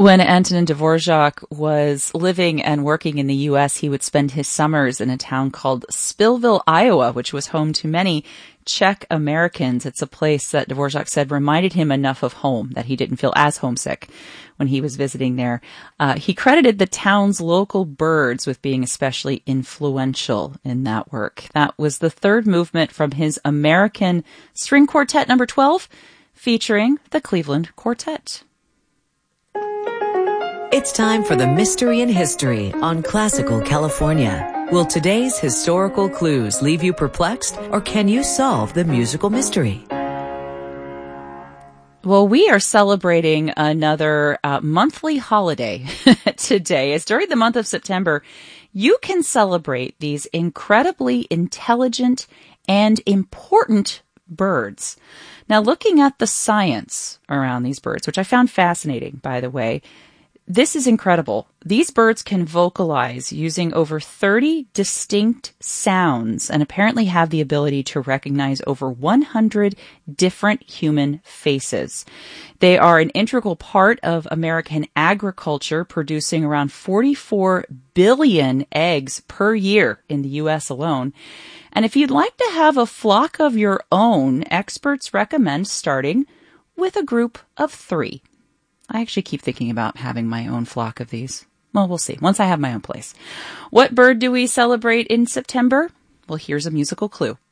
When Antonin Dvorak was living and working in the U.S., he would spend his summers in a town called Spillville, Iowa, which was home to many Czech Americans. It's a place that Dvorak said reminded him enough of home that he didn't feel as homesick when he was visiting there. He credited the town's local birds with being especially influential in that work. That was the third movement from his American String Quartet number 12, featuring the Cleveland Quartet. It's time for the Mystery in History on Classical California. Will today's historical clues leave you perplexed, or can you solve the musical mystery? Well, we are celebrating another monthly holiday today. As during the month of September, you can celebrate these incredibly intelligent and important birds. Now, looking at the science around these birds, which I found fascinating, by the way, this is incredible. These birds can vocalize using over 30 distinct sounds and apparently have the ability to recognize over 100 different human faces. They are an integral part of American agriculture, producing around 44 billion eggs per year in the U.S. alone. And if you'd like to have a flock of your own, experts recommend starting with a group of 3. I actually keep thinking about having my own flock of these. Well, we'll see. Once I have my own place. What bird do we celebrate in September? Well, here's a musical clue.